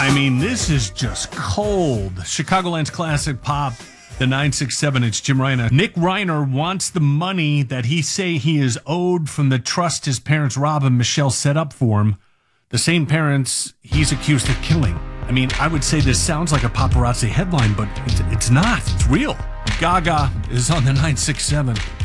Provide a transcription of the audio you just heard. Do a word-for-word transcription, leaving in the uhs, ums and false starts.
I mean, this is just cold. Chicagoland's classic pop, the nine six seven. It's Jim Reiner. Nick Reiner wants the money that he say he is owed from the trust his parents Rob and Michelle set up for him. The same parents he's accused of killing. I mean, I would say this sounds like a paparazzi headline, but it's, it's not. It's real. Gaga is on the nine six seven.